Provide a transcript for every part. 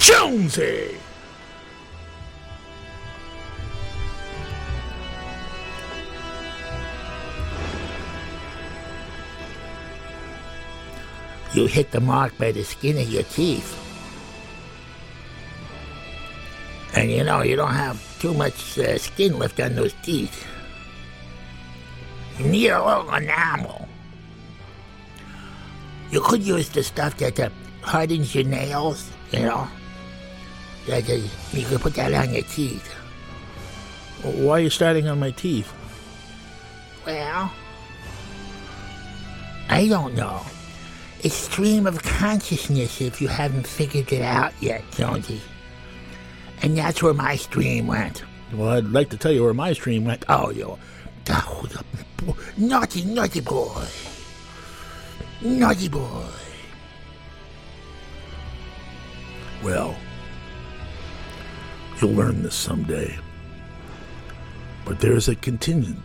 Jonesy. You hit the mark by the skin of your teeth. And you know, you don't have too much skin left on those teeth. You need a little enamel. You could use the stuff that hardens your nails, you know. You could put that on your teeth. Why are you starting on my teeth? Well, I don't know. It's stream of consciousness if you haven't figured it out yet, Jonesy. And that's where my stream went. Well, I'd like to tell you where my stream went. Oh, you naughty boy. Naughty boy. Well, you'll learn this someday. But there's a contingent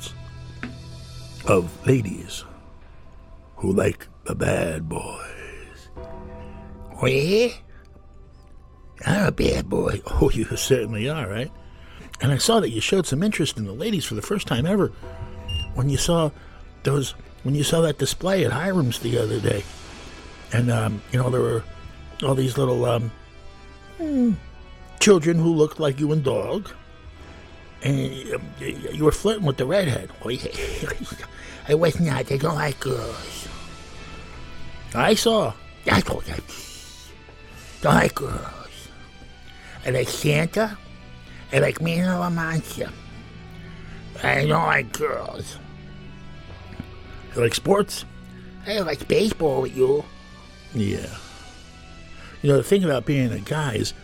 of ladies who like the bad boys. Oh, yeah? I'm a bad boy. Oh, you certainly are, right? And I saw that you showed some interest in the ladies for the first time ever when you saw that display at Hiram's the other day. And, there were all these little children who looked like you and Dog. And you were flirting with the redhead. Oh, yeah. I was not. I don't like girls. I saw. I don't like girls. I like Santa. I like Mina La Mancha. I don't like girls. You like sports? I like baseball with you. Yeah. The thing about being a guy is,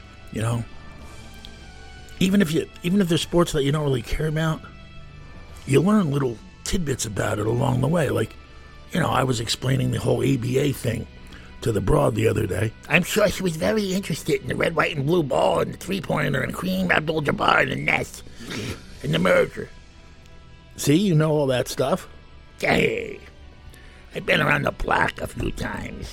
even if there's sports that you don't really care about, you learn little tidbits about it along the way. Like, I was explaining the whole ABA thing to the broad the other day. I'm sure she was very interested in the red, white, and blue ball and the three-pointer and Kareem Abdul-Jabbar and the Nets and the merger. See, you know all that stuff? Hey, I've been around the block a few times.